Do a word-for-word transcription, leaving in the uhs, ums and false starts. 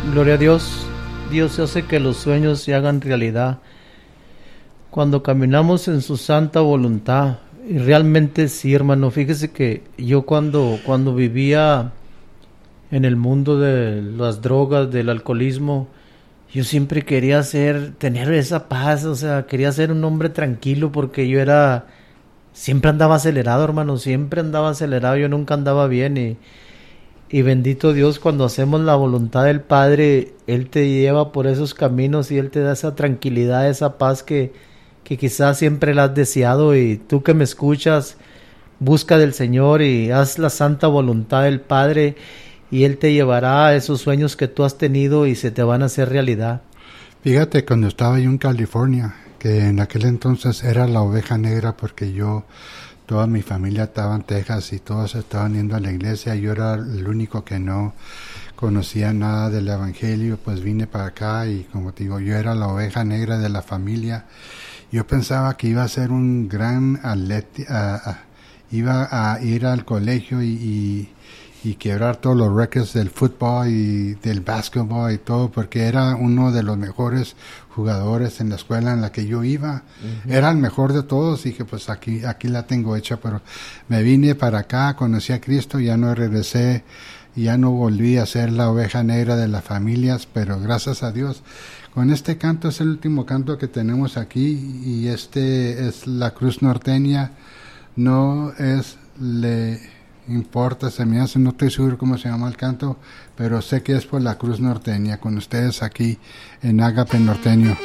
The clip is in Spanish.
Gloria a Dios. Dios hace que los sueños se hagan realidad cuando caminamos en su santa voluntad. Y realmente sí, hermano. Fíjese que yo cuando, cuando vivía en el mundo de las drogas, del alcoholismo, yo siempre quería ser, tener esa paz, o sea, quería ser un hombre tranquilo porque yo era, siempre andaba acelerado, hermano, siempre andaba acelerado, yo nunca andaba bien y, y bendito Dios, cuando hacemos la voluntad del Padre, Él te lleva por esos caminos y Él te da esa tranquilidad, esa paz que, que quizás siempre la has deseado. Y tú que me escuchas, busca del Señor y haz la santa voluntad del Padre y Él te llevará a esos sueños que tú has tenido y se te van a hacer realidad. Fíjate, cuando estaba yo en California, que en aquel entonces era la oveja negra porque yo, toda mi familia estaba en Texas y todos estaban yendo a la iglesia, yo era el único que no conocía nada del evangelio, pues vine para acá y como te digo, yo era la oveja negra de la familia. Yo pensaba que iba a ser un gran atleta, uh, uh, iba a ir al colegio y, y y quebrar todos los récords del fútbol y del básquetbol y todo, porque era uno de los mejores jugadores en la escuela en la que yo iba. Uh-huh. Era el mejor de todos y dije, pues aquí, aquí la tengo hecha, pero me vine para acá, conocí a Cristo, ya no regresé, ya no volví a ser la oveja negra de las familias, pero gracias a Dios. Con este canto es el último canto que tenemos aquí y este es la Cruz Norteña, no es le... importa, se me hace, no estoy seguro cómo se llama el canto, pero sé que es por la Cruz Norteña, con ustedes aquí en Ágape Norteño.